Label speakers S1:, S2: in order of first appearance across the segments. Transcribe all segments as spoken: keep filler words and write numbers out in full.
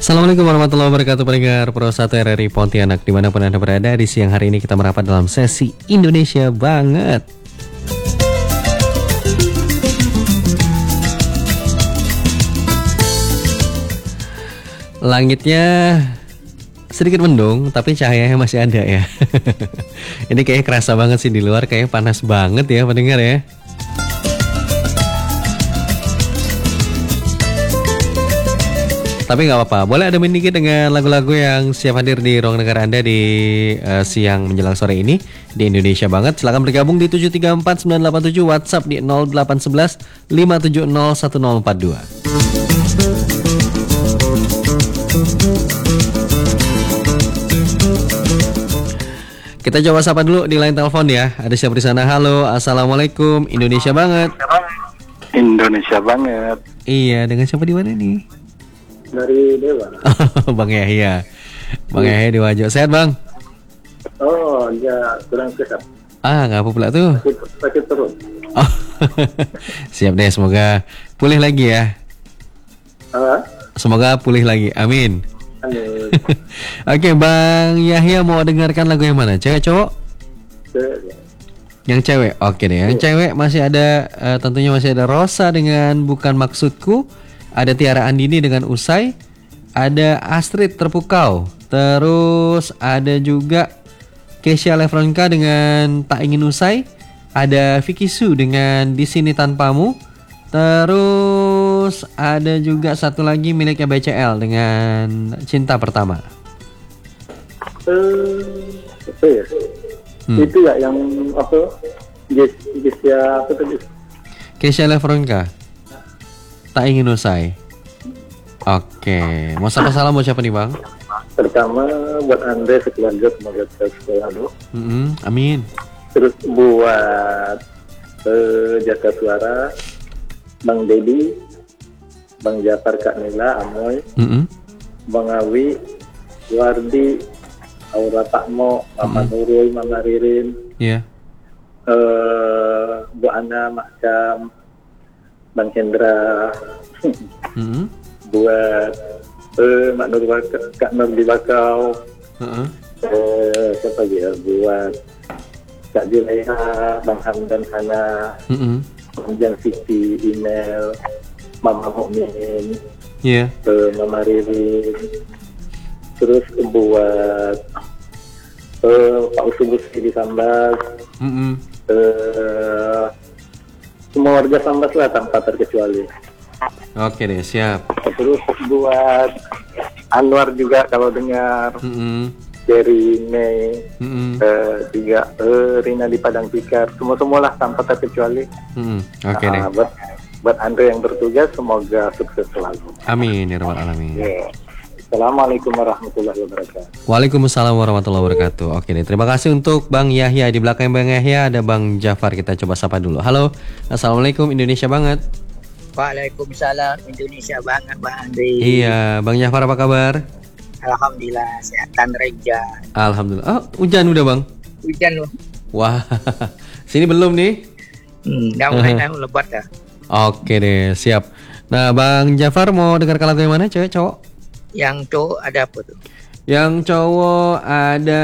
S1: Assalamualaikum warahmatullahi wabarakatuh, pendengar Pro satu R R I Pontianak dimanapun Anda berada. Di siang hari ini kita merapat dalam sesi Indonesia Banget. Langitnya sedikit mendung, tapi cahayanya masih ada ya. Ini kayaknya kerasa banget sih di luar, kayaknya panas banget ya pendengar ya. Tapi nggak apa-apa, boleh ada dikit dengan lagu-lagu yang siap hadir di ruang dengar Anda di uh, siang menjelang sore ini di Indonesia Banget. Silakan bergabung di tujuh tiga empat sembilan delapan tujuh, WhatsApp di nol delapan satu satu lima tujuh nol satu nol empat dua. Kita coba sapa dulu di line telepon ya. Ada siapa di sana? Halo, assalamualaikum, Indonesia Banget.
S2: Indonesia Banget.
S1: Iya, dengan siapa di mana nih?
S2: Dari Dewa.
S1: Oh, Bang Yahya. Bang Yahya di Wajo. Sehat, Bang?
S2: Oh, ya kurang sehat.
S1: Ah, nggak apa pula tuh.
S2: Sakit, sakit terus.
S1: Oh. Siap deh, semoga pulih lagi ya.
S2: Ah,
S1: Semoga pulih lagi. Amin.
S2: Amin.
S1: Oke, Bang Yahya mau dengarkan lagu yang mana? Cewek cowok?
S2: Cewek.
S1: Yang cewek. Oke deh, yang cewek masih ada uh, tentunya masih ada Rosa dengan Bukan Maksudku. Ada Tiara Andini dengan Usai, ada Astrid Terpukau, terus ada juga Kesha Lefronka dengan Tak Ingin Usai, ada Vicky Su dengan Di Sini Tanpamu, terus ada juga satu lagi miliknya B C L dengan Cinta Pertama.
S2: Eh, apa ya?
S1: Hmm.
S2: Itu ya yang apa? Jes, jes ya apa tadi?
S1: Kesha Lefronka, Tak Ingin Usai. Oke, mau sapa salam buat siapa nih, Bang?
S2: Pertama buat Andre sekeluarga, semoga sehat selalu.
S1: Mm-hmm, amin.
S2: Terus buat eh, Jaka Suara, Bang Dedi, Bang Jafar, Kak Nila, Amoy,
S1: Mm-hmm.
S2: Bang Awi, Wardi, Aura Takmo, Mama
S1: Mm-hmm.
S2: Nurul, Mama Ririn,
S1: Iya. Yeah.
S2: eh Bu Ana, Mak Cam, Bang Hendra,
S1: Mm-hmm.
S2: buat eh, Mak Nur Baka, Kak Nur di Bakau,
S1: Uh-uh.
S2: eh, siapa lagi ya, buat Kak Juleha, Bang Hamdan Hana,
S1: Mm-hmm.
S2: Bang Jan Siti, Email, Mama Mukmin,
S1: Iya. Yeah.
S2: eh, Mama Ririn, terus buat eh, Pak Usubus di Sambas,
S1: Mm-hmm.
S2: eh, semua warga Sambas lah tanpa terkecuali.
S1: Oke deh, siap.
S2: Terus buat Anwar juga kalau dengar,
S1: Mm-hmm.
S2: Jerry, Mei,
S1: Mm-hmm.
S2: eh, juga eh, Rina di Padang Tikar, semua semualah tanpa terkecuali.
S1: Mm-hmm. Oke deh.
S2: Nah, buat, buat Andre yang bertugas semoga sukses selalu.
S1: Amin ya rabbal alamin.
S2: Yeah. Assalamualaikum warahmatullahi wabarakatuh.
S1: Waalaikumsalam warahmatullahi wabarakatuh. Oke deh, terima kasih untuk Bang Yahya. Di belakang Bang Yahya ada Bang Jafar. Kita coba sapa dulu. Halo, assalamualaikum, Indonesia Banget.
S3: Waalaikumsalam, Indonesia Banget, Bang Andri.
S1: Iya, Bang Jafar apa kabar?
S3: Alhamdulillah, sehat Reja.
S1: Alhamdulillah. Oh, hujan udah, Bang?
S3: Hujan loh.
S1: Wah, sini belum nih.
S3: Hmm, nggak mulai dah lebat dah.
S1: Oke deh, siap. Nah, Bang Jafar mau dengarkan lagu yang mana? Cewek, cowok?
S3: Yang cowok ada apa tuh?
S1: Yang cowok ada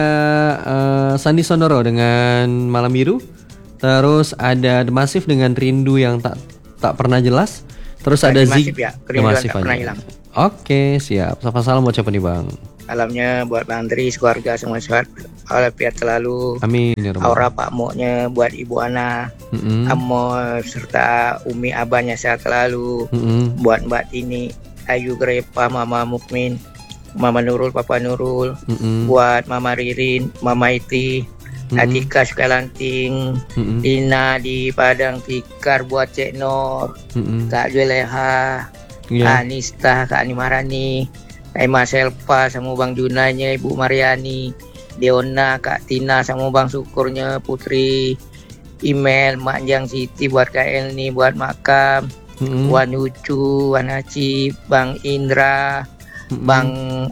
S1: uh, Sandi Sondoro dengan Malam Biru. Terus ada The Massive dengan Rindu yang tak tak pernah jelas. Terus
S3: Nah,
S1: ada
S3: The
S1: Zig.
S3: Massive ya,
S1: The
S3: Kerinduan
S1: Massive
S3: Tak Pernah
S1: aja.
S3: Hilang.
S1: Oke, siap. Sapa salam buat siapa nih, Bang?
S3: Salamnya buat Bang Andri, keluarga semua sehat, walafiat selalu.
S1: Amin ya rabbal
S3: Aura Pak Moknya buat Ibu Ana,
S1: Mm-mm.
S3: Amoy serta Umi abahnya sehat selalu.
S1: Mm-mm.
S3: Buat Mbak Tini, Ayu Grepa, Mama Mukmin, Mama Nurul, Papa Nurul.
S1: Mm-mm.
S3: Buat Mama Ririn, Mama Iti,
S1: Mm-mm.
S3: Atika Sukalanting,
S1: Mm-mm.
S3: Lina di Padang Tikar, buat Cek Nor,
S1: Mm-mm.
S3: Kak Juleha,
S1: Iya.
S3: Anista, Kak Animarani, Kak Ima Selpa, sama Bang Junanya, Ibu Mariani, Deona, Kak Tina, sama Bang Syukurnya, Putri, Email, Mak Jang Siti, buat Kak Elni, buat Makam,
S1: Mm-mm.
S3: Wan Ucu, Wan Haci, Bang Indra,
S1: Mm-mm.
S3: Bang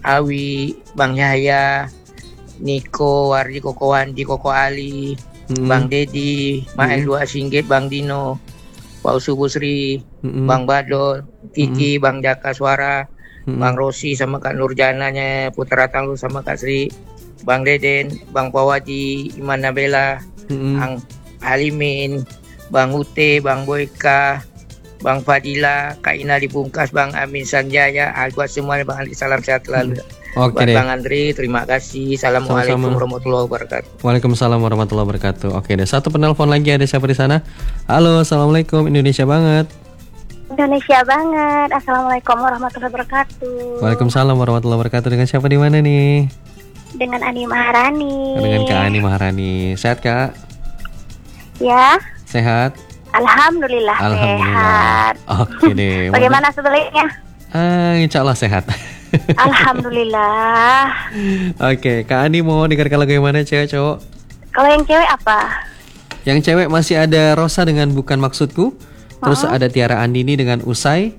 S3: Awi, Bang Yahya, Niko, Wardi, Koko Wandi, Koko Ali,
S1: Mm-mm.
S3: Bang Dedi, Mael
S1: Mm-mm.
S3: Dua Singgit, Bang Dino, Pak Usubusri,
S1: Mm-mm.
S3: Bang Badol, Kiki, Bang Jaka Suara,
S1: Mm-mm.
S3: Bang Rosi sama Kak Nurjananya, Putra Tangguh sama Kak Sri, Bang Deden, Bang Pawaji, Iman Nabela,
S1: Mm-mm.
S3: Ang Halimin, Bang Ute, Bang Boyka, Bang Fadila, Kak Ina Dipungkas, Bang Amin Sanjaya, ah, buat semuanya Bang Andri, salam sehat selalu.
S1: Oke
S3: Buat
S1: deh.
S3: Bang Andri, terima kasih. Assalamualaikum
S1: Sama-sama.
S3: warahmatullahi wabarakatuh.
S1: Waalaikumsalam warahmatullahi wabarakatuh. Oke deh, satu penelpon lagi, ada siapa di sana? Halo, assalamualaikum, Indonesia banget.
S4: Indonesia banget. Assalamualaikum warahmatullahi wabarakatuh.
S1: Waalaikumsalam warahmatullahi wabarakatuh. Dengan siapa di mana nih?
S4: Dengan Ani Maharani.
S1: Dengan Kak Ani Maharani. Sehat Kak?
S4: Ya,
S1: Sehat?
S4: alhamdulillah,
S1: Alhamdulillah.
S4: sehat.
S1: Oke deh.
S4: Bagaimana sebaliknya?
S1: Ah, insya Allah sehat.
S4: Alhamdulillah.
S1: Oke, Kak Ani mau dengarkan lagu yang mana, cewek cowok?
S4: Kalau yang cewek apa?
S1: Yang cewek masih ada Rosa dengan Bukan Maksudku. Terus ada Tiara Andini dengan Usai.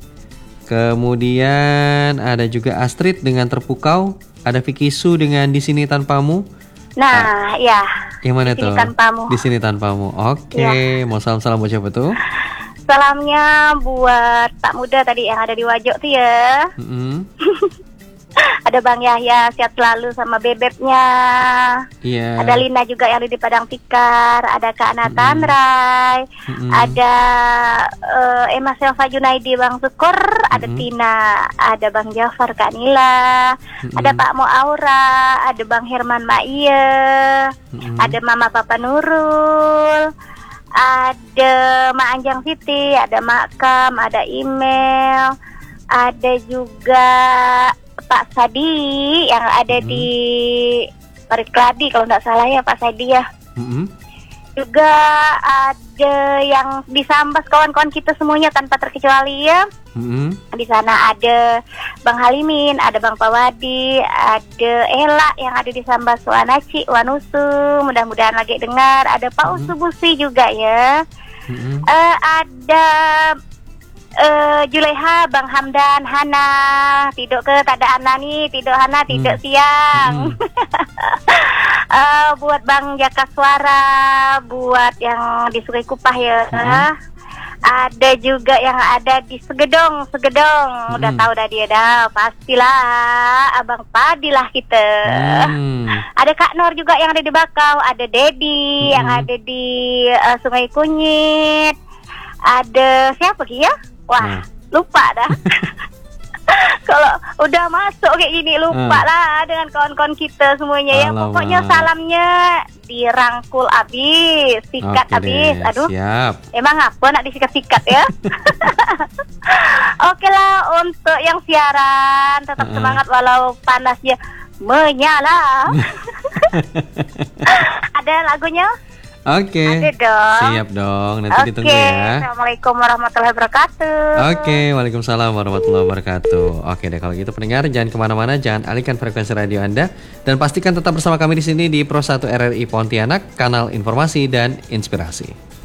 S1: Kemudian ada juga Astrid dengan Terpukau. Ada Vicky Su dengan Di Sini Tanpamu.
S4: Nah, ya.
S1: Yang mana
S4: Di Sini
S1: tuh?
S4: Tanpamu.
S1: Di Sini Tanpamu. Oke,
S4: Ya.
S1: mau salam-salam buat siapa tuh?
S4: Salamnya buat Pak Muda tadi yang ada di Wajok tuh ya.
S1: Mm-mm.
S4: Ada Bang Yahya, sehat selalu sama bebeknya.
S1: Iya.
S4: Ada Lina juga yang ada di Padang Tikar. Ada Kak Ana Tanrai.
S1: Mm-mm.
S4: Ada eh, Emma Selva Junaidi, Bang Syukur. Ada
S1: Mm-mm.
S4: Tina. Ada Bang Jafar, Kak Nila.
S1: Mm-mm.
S4: Ada Pak Mo Aura. Ada Bang Herman Maiye.
S1: Mm-mm.
S4: Ada Mama Papa Nurul. Ada Mak Anjang Siti. Ada Mak Kam. Ada Email. Ada juga Pak Sadi yang ada
S1: Hmm.
S4: di Parikladi kalau nggak salah ya, Pak Sadi ya.
S1: Mm-mm.
S4: Juga ada yang di Sambas, kawan-kawan kita semuanya tanpa terkecuali ya.
S1: Mm-mm.
S4: Di sana ada Bang Halimin, ada Bang Pawadi, ada Ela yang ada di Sambas, Wanaci, Wanusu, mudah-mudahan lagi dengar. Ada Pak
S1: Hmm.
S4: Usu Busi juga ya.
S1: Mm-mm.
S4: Eh, ada eh Juleha, Bang Hamdan, Hana, tidur ke tak ada Ana nih, tidur Hana, tidur
S1: Hmm.
S4: siang.
S1: Hmm.
S4: Eh, buat Bang Jaka Suara, buat yang di Sungai Kupah ya.
S1: Hmm.
S4: Ada juga yang ada di Segedong, Segedong. Udah
S1: Hmm.
S4: tahu dah dia dah, pastilah Abang Padilah kita.
S1: Hmm.
S4: Ada Kak Nur juga yang ada di Bakau, ada Dedi yang
S1: Hmm.
S4: ada di eh, Sungai Kunyit. Ada siapa lagi ya? Wah,
S1: Nah.
S4: lupa dah. Kalau udah masuk kayak gini lupa
S1: Hmm.
S4: lah dengan kawan-kawan kita semuanya ya.
S1: Alamak.
S4: Pokoknya salamnya dirangkul abis, sikat
S1: Oke
S4: abis.
S1: deh,
S4: Aduh,
S1: siap.
S4: emang apa nak disikat-sikat ya? Oke lah, untuk yang siaran tetap
S1: Uh-uh.
S4: semangat walau panasnya menyala. Ada lagunya?
S1: Oke.
S4: Ada dong.
S1: Siap dong, nanti ditunggu
S4: Oke,
S1: ya.
S4: Assalamualaikum warahmatullahi wabarakatuh.
S1: Oke, waalaikumsalam warahmatullahi wabarakatuh. Oke deh, kalau gitu pendengar jangan kemana-mana, jangan alihkan frekuensi radio Anda dan pastikan tetap bersama kami di sini di Pro satu R R I Pontianak, kanal informasi dan inspirasi.